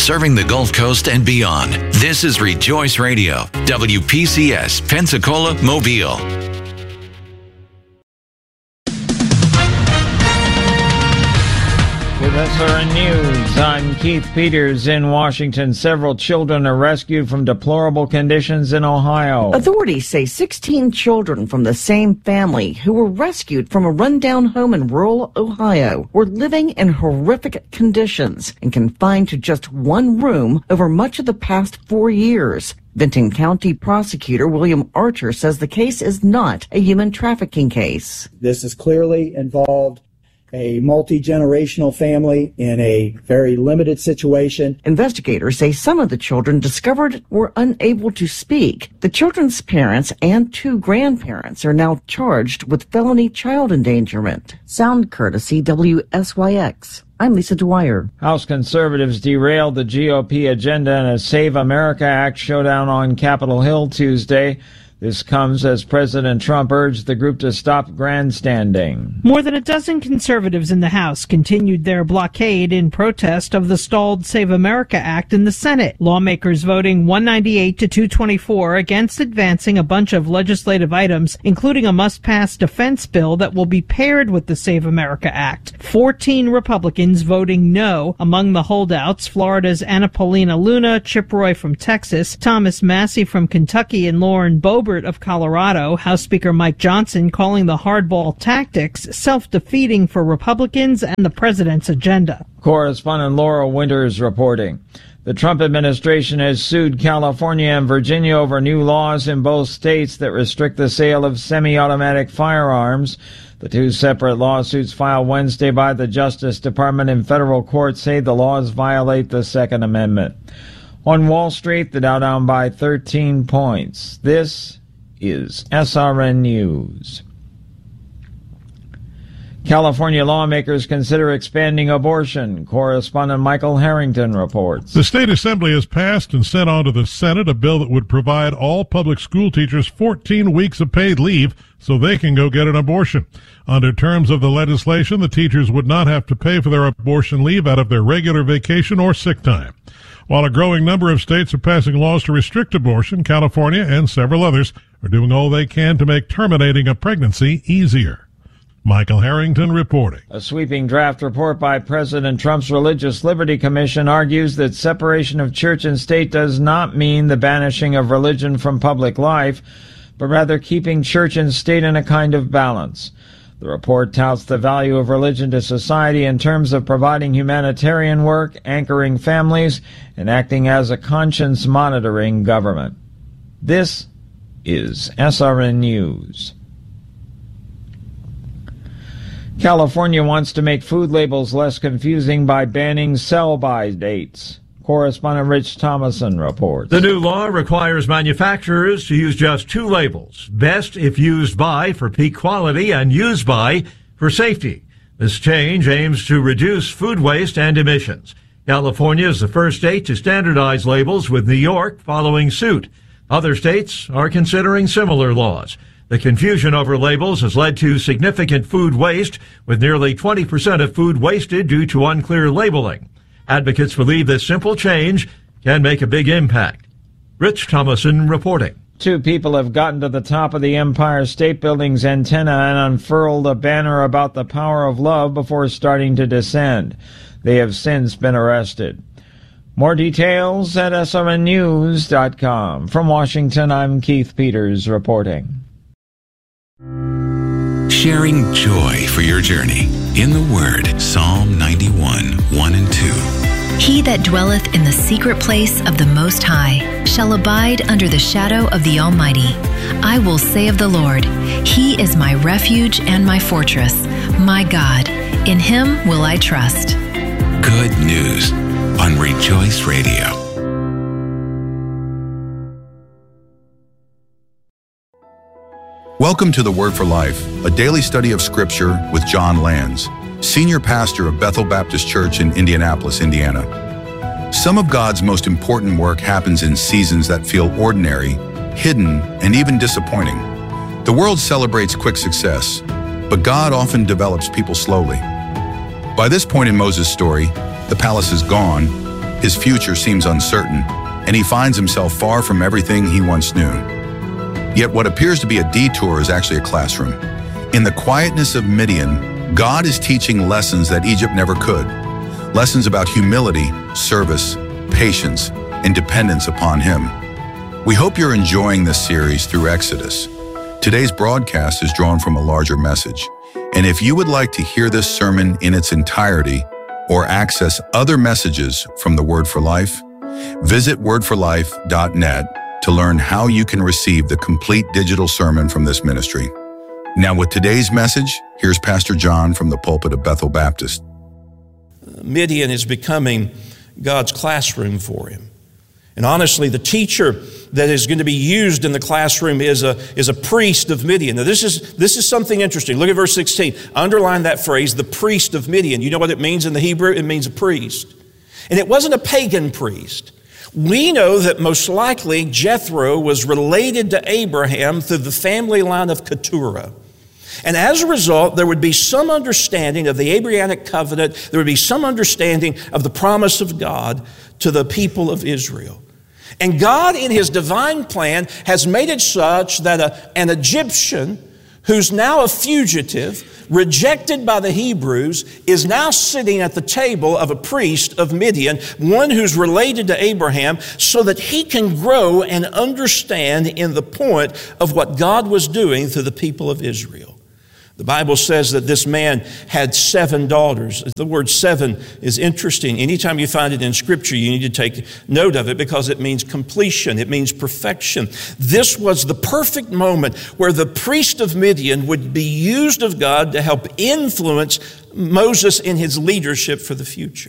serving the Gulf Coast and beyond. This is Rejoice Radio, WPCS, Pensacola, Mobile. With SRN News, I'm Keith Peters in Washington. Several children are rescued from deplorable conditions in Ohio. Authorities say 16 children from the same family who were rescued from a rundown home in rural Ohio were living in horrific conditions and confined to just one room over much of the past 4 years. Benton County Prosecutor William Archer says the case is not a human trafficking case. This is clearly involved a multi-generational family in a very limited situation. Investigators say some of the children discovered were unable to speak. The children's parents and 2 grandparents are now charged with felony child endangerment. Sound courtesy WSYX. I'm Lisa Dwyer. House conservatives derailed the GOP agenda in a Save America Act showdown on Capitol Hill Tuesday. This comes as President Trump urged the group to stop grandstanding. More than a dozen conservatives in the House continued their blockade in protest of the stalled Save America Act in the Senate. Lawmakers voting 198 to 224 against advancing a bunch of legislative items, including a must-pass defense bill that will be paired with the Save America Act. 14 Republicans voting no. Among the holdouts, Florida's Anna Paulina Luna, Chip Roy from Texas, Thomas Massie from Kentucky, and Lauren Boebert of Colorado. House Speaker Mike Johnson calling the hardball tactics self-defeating for Republicans and the president's agenda. Correspondent Laura Winters reporting. The Trump administration has sued California and Virginia over new laws in both states that restrict the sale of semi-automatic firearms. The 2 separate lawsuits filed Wednesday by the Justice Department in federal court say the laws violate the Second Amendment. On Wall Street, the Dow down by 13 points. This is SRN News. California lawmakers consider expanding abortion. Correspondent Michael Harrington reports. The state assembly has passed and sent on to the Senate a bill that would provide all public school teachers 14 weeks of paid leave so they can go get an abortion. Under terms of the legislation, the teachers would not have to pay for their abortion leave out of their regular vacation or sick time. While a growing number of states are passing laws to restrict abortion, California and several others are doing all they can to make terminating a pregnancy easier. Michael Harrington reporting. A sweeping draft report by President Trump's Religious Liberty Commission argues that separation of church and state does not mean the banishing of religion from public life, but rather keeping church and state in a kind of balance. The report touts the value of religion to society in terms of providing humanitarian work, anchoring families, and acting as a conscience monitoring government. This is SRN News. California wants to make food labels less confusing by banning sell-by dates. Correspondent Rich Thomason reports. The new law requires manufacturers to use just 2 labels, best if used by for peak quality and used by for safety. This change aims to reduce food waste and emissions. California is the first state to standardize labels, with New York following suit. Other states are considering similar laws. The confusion over labels has led to significant food waste, with nearly 20% of food wasted due to unclear labeling. Advocates believe this simple change can make a big impact. Rich Thomason reporting. 2 people have gotten to the top of the Empire State Building's antenna and unfurled a banner about the power of love before starting to descend. They have since been arrested. More details at srnnews.com. From Washington, I'm Keith Peters reporting. Sharing joy for your journey in the Word. Psalm 91, 1 and 2. He that dwelleth in the secret place of the Most High shall abide under the shadow of the Almighty. I will say of the Lord, He is my refuge and my fortress, my God. In Him will I trust. Good news on Rejoice Radio. Welcome to The Word for Life, a daily study of Scripture with John Lands, Senior Pastor of Bethel Baptist Church in Indianapolis, Indiana. Some of God's most important work happens in seasons that feel ordinary, hidden, and even disappointing. The world celebrates quick success, but God often develops people slowly. By this point in Moses' story, the palace is gone, His future seems uncertain, and he finds himself far from everything he once knew. Yet what appears to be a detour is actually a classroom. In the quietness of Midian, God is teaching lessons that Egypt never could. Lessons about humility, service, patience, and dependence upon Him. We hope you're enjoying this series through Exodus. Today's broadcast is drawn from a larger message. And if you would like to hear this sermon in its entirety or access other messages from the Word for Life, visit wordforlife.net to learn how you can receive the complete digital sermon from this ministry. Now with today's message, here's Pastor John from the pulpit of Bethel Baptist. Midian is becoming God's classroom for him. And honestly, the teacher that is going to be used in the classroom is a priest of Midian. Now, this is something interesting. Look at verse 16. Underline that phrase, the priest of Midian. You know what it means in the Hebrew? It means a priest. And it wasn't a pagan priest. We know that most likely Jethro was related to Abraham through the family line of Keturah. And as a result, there would be some understanding of the Abrahamic covenant. There would be some understanding of the promise of God to the people of Israel. And God, in His divine plan, has made it such that an Egyptian who's now a fugitive, rejected by the Hebrews, is now sitting at the table of a priest of Midian, one who's related to Abraham, so that he can grow and understand in the point of what God was doing through the people of Israel. The Bible says that this man had 7 daughters. The word 7 is interesting. Anytime you find it in Scripture, you need to take note of it because it means completion. It means perfection. This was the perfect moment where the priest of Midian would be used of God to help influence Moses in his leadership for the future.